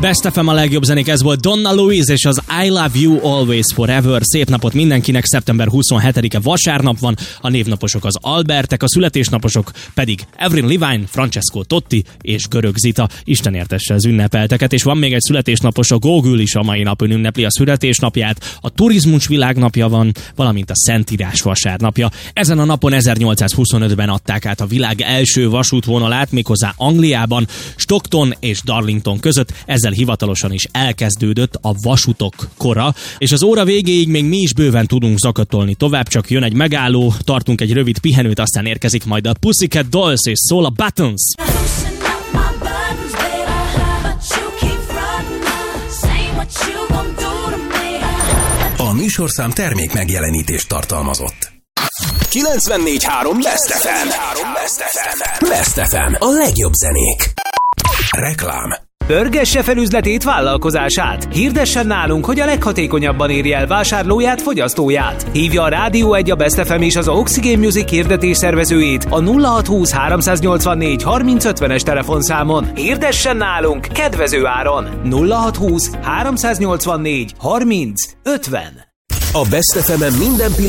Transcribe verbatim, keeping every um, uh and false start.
Best ef em a legjobb zenék, ez volt Donna Louise és az I Love You Always Forever. Szép napot mindenkinek, szeptember huszonhetedike vasárnap van, a névnaposok az Albertek, a születésnaposok pedig Avril Lavigne, Francesco Totti és Görög Zita. Isten értesse az ünnepelteket, és van még egy születésnapos, a Gogol is a mai napon ünnepli a születésnapját, a turizmus világnapja van, valamint a Szentírás vasárnapja. Ezen a napon ezernyolcszázhuszonötben adták át a világ első vasútvonalát, méghozzá Angliában, Stockton és Darlington között. Ezzel hivatalosan is elkezdődött a vasutok kora, és az óra végéig még mi is bőven tudunk zakatolni tovább, csak jön egy megálló, tartunk egy rövid pihenőt, aztán érkezik majd a Pussycat Dolls és szól a Buttons. A műsorszám termék megjelenítést tartalmazott. kilencvennégy három Best ef em. Best ef em. A legjobb zenék. Reklám. Pörgesse fel üzletét, vállalkozását. Hirdessen nálunk, hogy a leghatékonyabban érje el vásárlóját, fogyasztóját. Hívja a Rádió egy, a Best ef em és az Oxygen Music hirdetés szervezőjét a nulla hatszázhúsz háromszáznyolcvannégy harminc ötvenes telefonszámon. Hirdessen nálunk kedvező áron. nulla hatszázhúsz háromszáznyolcvannégy harminc ötven. A Best ef em minden pillanatban